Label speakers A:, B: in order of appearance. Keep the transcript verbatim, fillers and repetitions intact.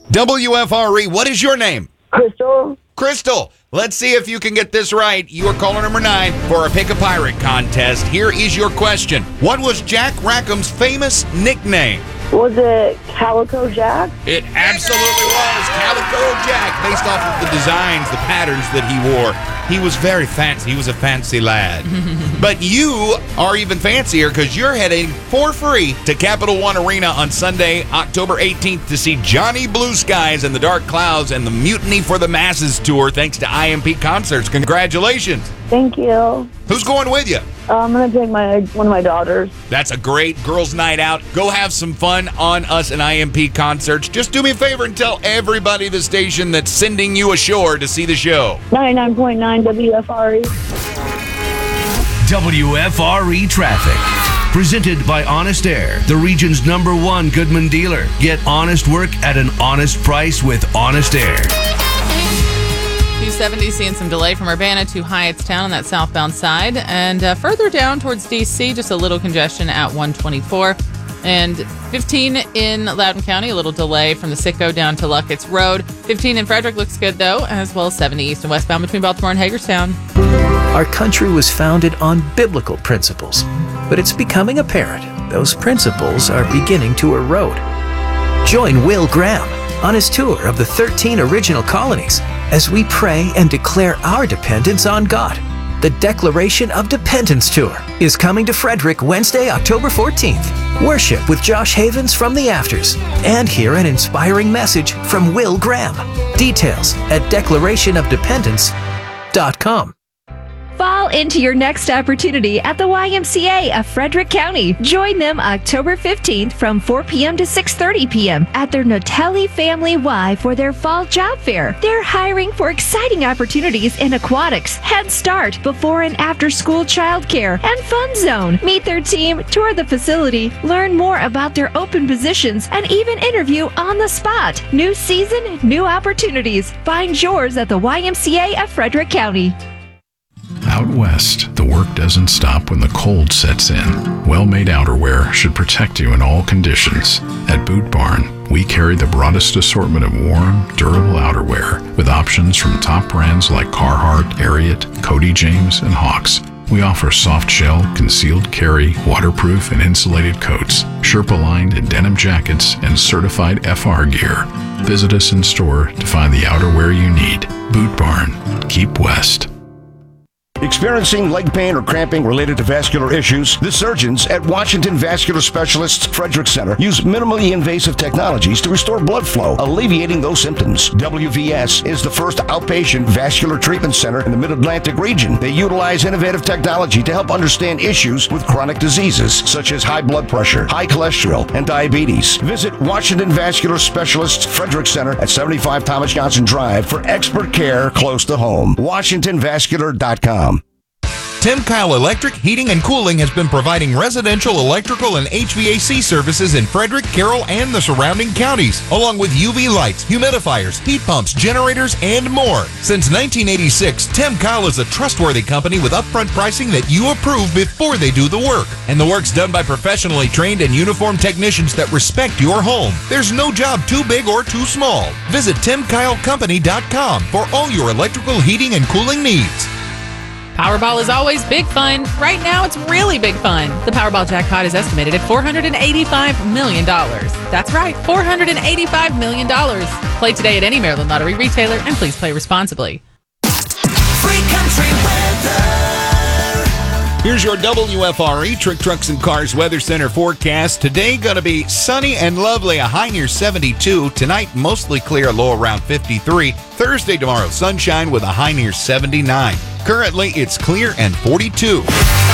A: W F R E, what is your name?
B: Crystal.
A: Crystal, let's see if you can get this right. You are caller number nine for our Pick a Pirate contest. Here is your question. What was Jack Rackham's famous nickname?
B: Was it Calico Jack?
A: It absolutely was Calico Jack, based off of the designs, the patterns that he wore. He was very fancy. He was a fancy lad. But you are even fancier because you're heading for free to Capital One Arena on Sunday, October eighteenth to see Johnny Blue Skies and the Dark Clouds and the Mutiny for the Masses tour thanks to I M P Concerts. Congratulations.
B: Thank you.
A: Who's going with you?
B: Uh, I'm going to take my one of my daughters.
A: That's a great girls' night out. Go have some fun on us and I M P Concerts. Just do me a favor and tell everybody the station that's sending you ashore to see the show.
B: ninety-nine point nine W F R E.
C: W F R E Traffic. Presented by Honest Air, the region's number one Goodman dealer. Get honest work at an honest price with Honest Air.
D: two seventy seeing some delay from Urbana to Hyattstown on that southbound side. And uh, further down towards D C, just a little congestion at one twenty-four. And fifteen in Loudoun County, a little delay from the Sitco down to Luckett's Road. fifteen in Frederick looks good, though, as well as seventy east and westbound between Baltimore and Hagerstown.
E: Our country was founded on biblical principles, but it's becoming apparent those principles are beginning to erode. Join Will Graham on his tour of the thirteen original colonies as we pray and declare our dependence on God. The Declaration of Dependence Tour is coming to Frederick Wednesday, October fourteenth. Worship with Josh Havens from the Afters and hear an inspiring message from Will Graham. Details at declaration of dependence dot com.
F: Fall into your next opportunity at the Y M C A of Frederick County. Join them October fifteenth from four p.m. to six thirty p.m. at their Notelli Family Y for their fall job fair. They're hiring for exciting opportunities in aquatics, Head Start, before and after school childcare, and Fun Zone. Meet their team, tour the facility, learn more about their open positions, and even interview on the spot. New season, new opportunities. Find yours at the Y M C A of Frederick County.
G: Out west, the work doesn't stop when the cold sets in. Well-made outerwear should protect you in all conditions. At Boot Barn, we carry the broadest assortment of warm, durable outerwear with options from top brands like Carhartt, Ariat, Cody James, and Hawks. We offer soft shell, concealed carry, waterproof and insulated coats, Sherpa-lined and denim jackets, and certified F R gear. Visit us in store to find the outerwear you need. Boot Barn. Keep west.
H: Experiencing leg pain or cramping related to vascular issues? The surgeons at Washington Vascular Specialists Frederick Center use minimally invasive technologies to restore blood flow, alleviating those symptoms. W V S is the first outpatient vascular treatment center in the Mid-Atlantic region. They utilize innovative technology to help understand issues with chronic diseases such as high blood pressure, high cholesterol, and diabetes. Visit Washington Vascular Specialists Frederick Center at seventy-five Thomas Johnson Drive for expert care close to home. washington vascular dot com.
A: Tim Kyle Electric Heating and Cooling has been providing residential electrical and H V A C services in Frederick, Carroll, and the surrounding counties, along with U V lights, humidifiers, heat pumps, generators, and more. Since nineteen eighty-six, Tim Kyle is a trustworthy company with upfront pricing that you approve before they do the work. And the work's done by professionally trained and uniformed technicians that respect your home. There's no job too big or too small. Visit tim kyle company dot com for all your electrical heating and cooling needs.
D: Powerball is always big fun. Right now, it's really big fun. The Powerball jackpot is estimated at four hundred eighty-five million dollars. That's right, four hundred eighty-five million dollars. Play today at any Maryland Lottery retailer, and please play responsibly.
I: Free country weather.
A: Here's your W F R E Trick Trucks and Cars Weather Center forecast. Today going to be sunny and lovely, a high near seventy-two. Tonight, mostly clear, low around fifty-three. Thursday, tomorrow, sunshine with a high near seventy-nine. Currently, it's clear and forty-two.